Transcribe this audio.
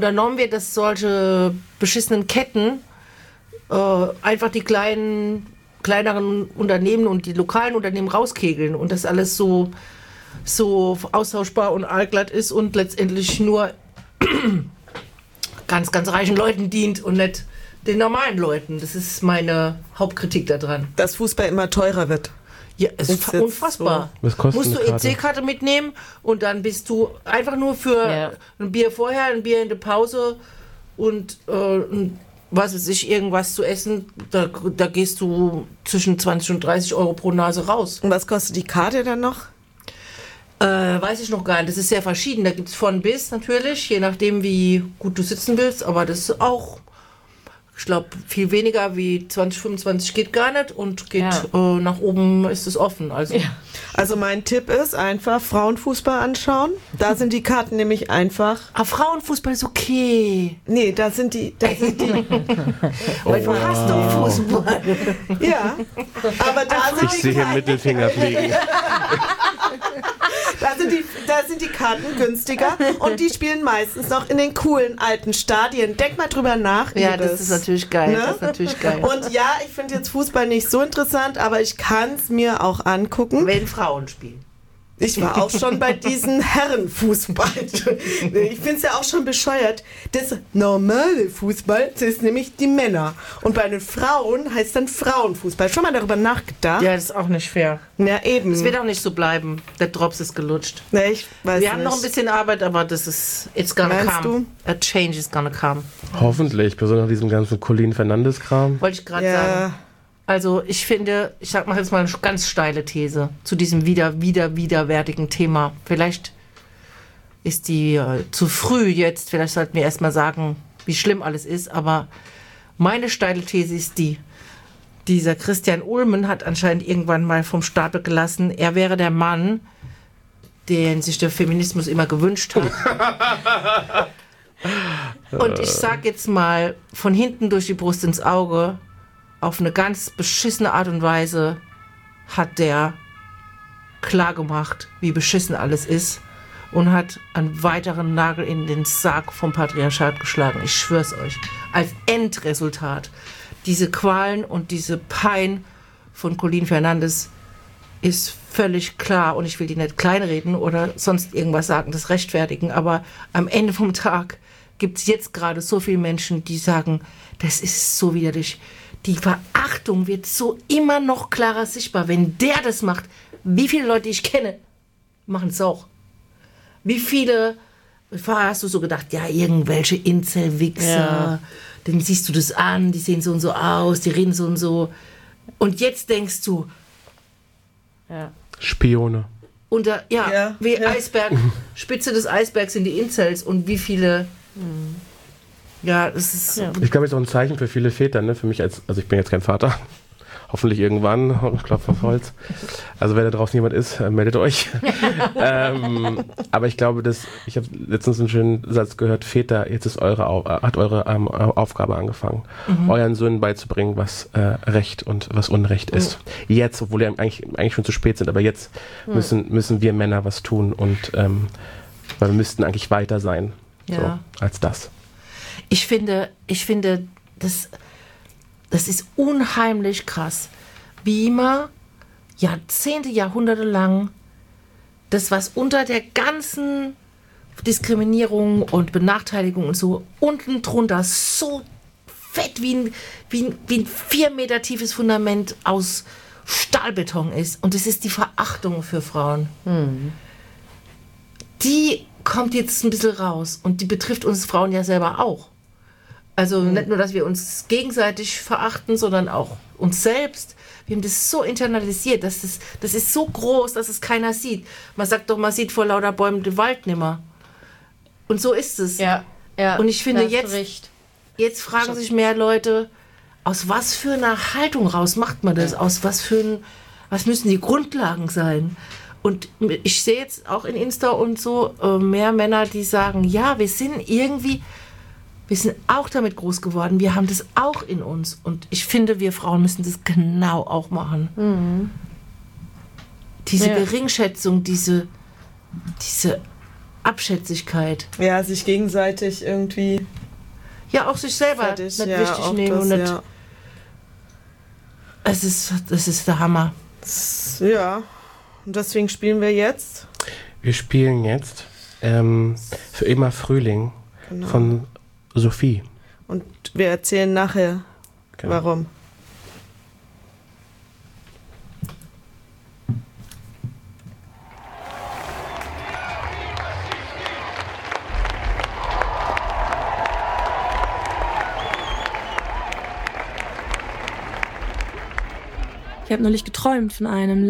unternommen wird, dass solche beschissenen Ketten einfach die kleineren Unternehmen und die lokalen Unternehmen rauskegeln und das alles so austauschbar und allglatt ist und letztendlich nur ganz, ganz reichen Leuten dient und nicht den normalen Leuten. Das ist meine Hauptkritik daran. Dass Fußball immer teurer wird. Ja, es ist unfassbar. So. Was kostet musst du EC-Karte mitnehmen und dann bist du einfach nur für ein Bier vorher, ein Bier in der Pause und was weiß ich, irgendwas zu essen, da gehst du zwischen 20 und 30 Euro pro Nase raus. Und was kostet die Karte dann noch? Weiß ich noch gar nicht. Das ist sehr verschieden. Da gibt es von bis natürlich, je nachdem, wie gut du sitzen willst. Aber das ist auch, ich glaube, viel weniger wie 20, 25 geht gar nicht und geht nach oben ist es offen. Also mein Tipp ist einfach Frauenfußball anschauen. Da sind die Karten nämlich einfach. Aber Frauenfußball ist okay. Nee, da sind die. Weil du hast doch Fußball. Ja, aber da sind ich sehe hier Mittelfinger fliegen. Da sind die Karten günstiger und die spielen meistens noch in den coolen alten Stadien. Denk mal drüber nach. Ja, das ist natürlich geil. Ne? Das ist natürlich geil. Und ja, ich finde jetzt Fußball nicht so interessant, aber ich kann es mir auch angucken. Wenn Frauen spielen. Ich war auch schon bei diesen Herrenfußball. Ich finde es ja auch schon bescheuert. Das normale Fußball, das ist nämlich die Männer. Und bei den Frauen heißt dann Frauenfußball. Schon mal darüber nachgedacht? Ja, das ist auch nicht fair. Ja, eben. Es wird auch nicht so bleiben. Der Drops ist gelutscht. Ja, ich weiß Wir haben noch ein bisschen Arbeit, aber das ist, it's gonna Meinst come. A change is gonna come. Hoffentlich, besonders nach diesem ganzen Colin Fernandes-Kram. Wollte ich gerade sagen. Also ich finde, ich sag mal jetzt mal eine ganz steile These zu diesem widerwärtigen Thema. Vielleicht ist die zu früh jetzt, vielleicht sollten wir erstmal sagen, wie schlimm alles ist, aber meine steile These ist dieser Christian Ulmen hat anscheinend irgendwann mal vom Stapel gelassen, er wäre der Mann, den sich der Feminismus immer gewünscht hat. Und ich sag jetzt mal, von hinten durch die Brust ins Auge, auf eine ganz beschissene Art und Weise hat der klargemacht, wie beschissen alles ist und hat einen weiteren Nagel in den Sarg vom Patriarchat geschlagen. Ich schwör's euch. Als Endresultat. Diese Qualen und diese Pein von Colin Fernandes ist völlig klar und ich will die nicht kleinreden oder sonst irgendwas sagen, das rechtfertigen, aber am Ende vom Tag gibt es jetzt gerade so viele Menschen, die sagen, das ist so widerlich. Die Verachtung wird so immer noch klarer sichtbar. Wenn der das macht, wie viele Leute ich kenne, machen es auch. Wie viele, hast du so gedacht, ja, irgendwelche Incel-Wichser, denen siehst du das an, die sehen so und so aus, die reden so und so. Und jetzt denkst du, Spione. Eisberg, Spitze des Eisbergs sind die Incels und wie viele... Ja, das ist. Ja. Ich glaube, es ist auch ein Zeichen für viele Väter, ne? Für mich also ich bin jetzt kein Vater. Hoffentlich irgendwann. Klopf auf Holz. Also, wenn da draußen jemand ist, meldet euch. Aber ich glaube, ich habe letztens einen schönen Satz gehört: Väter, jetzt ist eure Aufgabe angefangen, euren Söhnen beizubringen, was Recht und was Unrecht ist. Jetzt, obwohl wir eigentlich schon zu spät sind, aber jetzt müssen wir Männer was tun und weil wir müssten eigentlich weiter sein so, als das. Ich finde, das ist unheimlich krass, wie immer Jahrzehnte, Jahrhunderte lang das, was unter der ganzen Diskriminierung und Benachteiligung und so unten drunter so fett wie ein 4 Meter tiefes Fundament aus Stahlbeton ist. Und es ist die Verachtung für Frauen. Die kommt jetzt ein bisschen raus und die betrifft uns Frauen ja selber auch. Also nicht nur, dass wir uns gegenseitig verachten, sondern auch uns selbst. Wir haben das so internalisiert, das ist so groß, dass es keiner sieht. Man sagt doch, man sieht vor lauter Bäumen den Wald nimmer. Und so ist es. Ja, und ich finde, jetzt fragen sich mehr Leute, aus was für einer Haltung raus macht man das? Aus was müssen die Grundlagen sein? Und ich sehe jetzt auch in Insta und so mehr Männer, die sagen, ja, wir sind auch damit groß geworden, wir haben das auch in uns. Und ich finde, wir Frauen müssen das genau auch machen. Diese Geringschätzung, diese Abschätzigkeit. Ja, sich gegenseitig irgendwie Ja, auch sich selber fertig. nicht Ja, wichtig auch nehmen. das, Und nicht, ja. das ist der Hammer. Ja, und deswegen spielen wir jetzt. Wir spielen jetzt Für immer Frühling Genau. von Sophie. Und wir erzählen nachher, Genau. warum. Ich habe neulich geträumt von einem